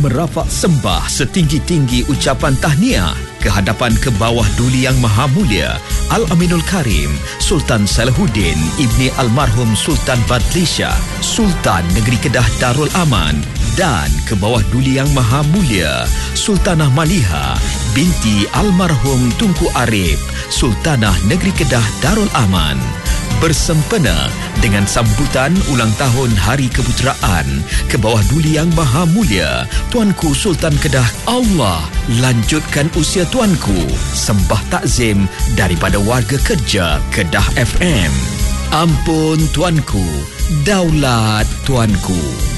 merafak sembah setinggi-tinggi ucapan tahniah ke hadapan ke bawah Duli Yang Maha Mulia Al-Aminul Karim Sultan Salahuddin Ibni Almarhum Sultan Badlisha Sultan Negeri Kedah Darul Aman, dan ke bawah Duli Yang Maha Mulia Sultanah Maliha binti Almarhum Tunku Arif Sultanah Negeri Kedah Darul Aman, bersempena dengan sambutan ulang tahun Hari Keputeraan ke bawah Duli Yang Maha Mulia Tuanku Sultan Kedah. Allah lanjutkan usia Tuanku. Sembah takzim daripada warga kerja Kedah FM. Ampun Tuanku, daulat Tuanku.